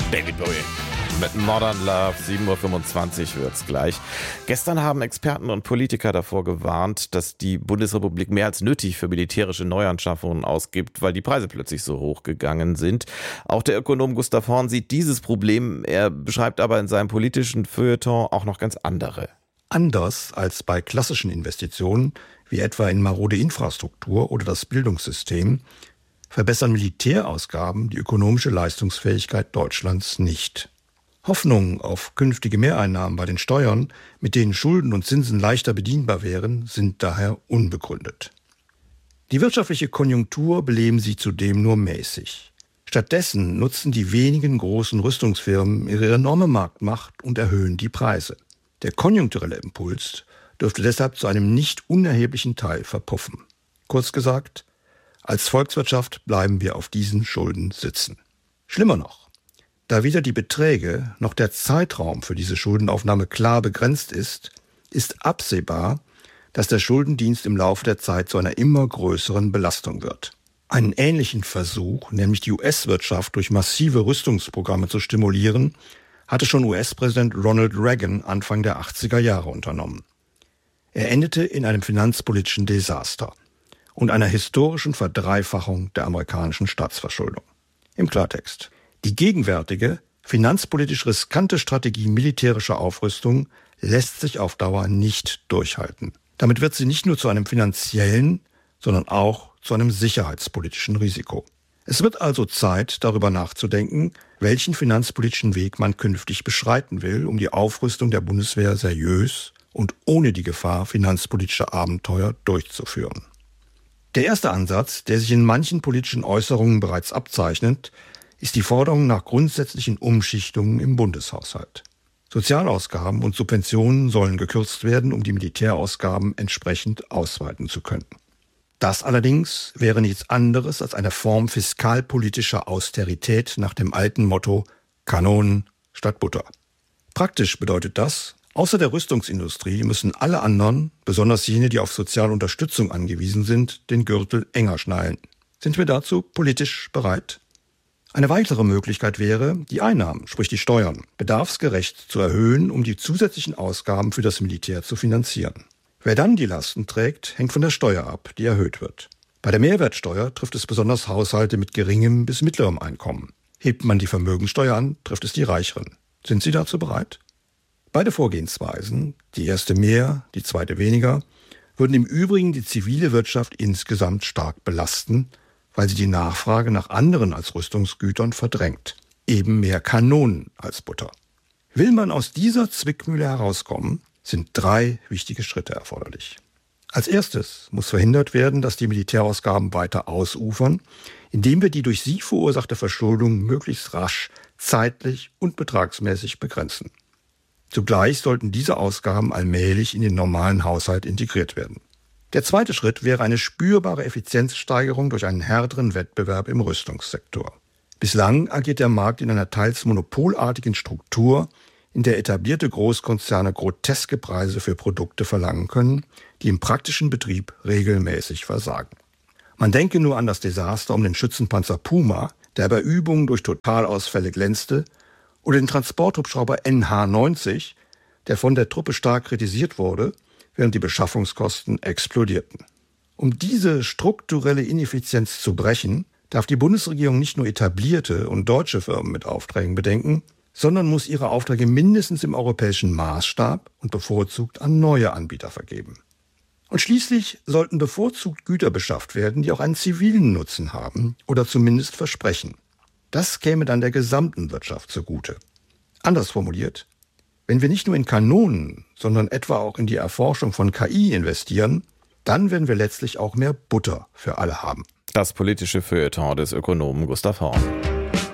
David Bowie. Mit Modern Love, 7.25 Uhr wird's gleich. Gestern haben Experten und Politiker davor gewarnt, dass die Bundesrepublik mehr als nötig für militärische Neuanschaffungen ausgibt, weil die Preise plötzlich so hoch gegangen sind. Auch der Ökonom Gustav Horn sieht dieses Problem. Er beschreibt aber in seinem politischen Feuilleton auch noch ganz andere. Anders als bei klassischen Investitionen, wie etwa in marode Infrastruktur oder das Bildungssystem, verbessern Militärausgaben die ökonomische Leistungsfähigkeit Deutschlands nicht. Hoffnungen auf künftige Mehreinnahmen bei den Steuern, mit denen Schulden und Zinsen leichter bedienbar wären, sind daher unbegründet. Die wirtschaftliche Konjunktur beleben sie zudem nur mäßig. Stattdessen nutzen die wenigen großen Rüstungsfirmen ihre enorme Marktmacht und erhöhen die Preise. Der konjunkturelle Impuls dürfte deshalb zu einem nicht unerheblichen Teil verpuffen. Kurz gesagt, als Volkswirtschaft bleiben wir auf diesen Schulden sitzen. Schlimmer noch, da weder die Beträge noch der Zeitraum für diese Schuldenaufnahme klar begrenzt ist absehbar, dass der Schuldendienst im Laufe der Zeit zu einer immer größeren Belastung wird. Einen ähnlichen Versuch, nämlich die US-Wirtschaft durch massive Rüstungsprogramme zu stimulieren, hatte schon US-Präsident Ronald Reagan Anfang der 80er Jahre unternommen. Er endete in einem finanzpolitischen Desaster und einer historischen Verdreifachung der amerikanischen Staatsverschuldung. Im Klartext: Die gegenwärtige, finanzpolitisch riskante Strategie militärischer Aufrüstung lässt sich auf Dauer nicht durchhalten. Damit wird sie nicht nur zu einem finanziellen, sondern auch zu einem sicherheitspolitischen Risiko. Es wird also Zeit, darüber nachzudenken, welchen finanzpolitischen Weg man künftig beschreiten will, um die Aufrüstung der Bundeswehr seriös und ohne die Gefahr finanzpolitischer Abenteuer durchzuführen. Der erste Ansatz, der sich in manchen politischen Äußerungen bereits abzeichnet, ist die Forderung nach grundsätzlichen Umschichtungen im Bundeshaushalt. Sozialausgaben und Subventionen sollen gekürzt werden, um die Militärausgaben entsprechend ausweiten zu können. Das allerdings wäre nichts anderes als eine Form fiskalpolitischer Austerität nach dem alten Motto Kanonen statt Butter. Praktisch bedeutet das, außer der Rüstungsindustrie müssen alle anderen, besonders jene, die auf soziale Unterstützung angewiesen sind, den Gürtel enger schnallen. Sind wir dazu politisch bereit? Eine weitere Möglichkeit wäre, die Einnahmen, sprich die Steuern, bedarfsgerecht zu erhöhen, um die zusätzlichen Ausgaben für das Militär zu finanzieren. Wer dann die Lasten trägt, hängt von der Steuer ab, die erhöht wird. Bei der Mehrwertsteuer trifft es besonders Haushalte mit geringem bis mittlerem Einkommen. Hebt man die Vermögensteuer an, trifft es die Reicheren. Sind Sie dazu bereit? Beide Vorgehensweisen, die erste mehr, die zweite weniger, würden im Übrigen die zivile Wirtschaft insgesamt stark belasten, weil sie die Nachfrage nach anderen als Rüstungsgütern verdrängt. Eben mehr Kanonen als Butter. Will man aus dieser Zwickmühle herauskommen, sind 3 wichtige Schritte erforderlich. Als erstes muss verhindert werden, dass die Militärausgaben weiter ausufern, indem wir die durch sie verursachte Verschuldung möglichst rasch, zeitlich und betragsmäßig begrenzen. Zugleich sollten diese Ausgaben allmählich in den normalen Haushalt integriert werden. Der zweite Schritt wäre eine spürbare Effizienzsteigerung durch einen härteren Wettbewerb im Rüstungssektor. Bislang agiert der Markt in einer teils monopolartigen Struktur, in der etablierte Großkonzerne groteske Preise für Produkte verlangen können, die im praktischen Betrieb regelmäßig versagen. Man denke nur an das Desaster um den Schützenpanzer Puma, der bei Übungen durch Totalausfälle glänzte, oder den Transporthubschrauber NH-90, der von der Truppe stark kritisiert wurde, während die Beschaffungskosten explodierten. Um diese strukturelle Ineffizienz zu brechen, darf die Bundesregierung nicht nur etablierte und deutsche Firmen mit Aufträgen bedenken, sondern muss ihre Aufträge mindestens im europäischen Maßstab und bevorzugt an neue Anbieter vergeben. Und schließlich sollten bevorzugt Güter beschafft werden, die auch einen zivilen Nutzen haben oder zumindest versprechen. Das käme dann der gesamten Wirtschaft zugute. Anders formuliert: Wenn wir nicht nur in Kanonen, sondern etwa auch in die Erforschung von KI investieren, dann werden wir letztlich auch mehr Butter für alle haben. Das politische Feuilleton des Ökonomen Gustav Horn.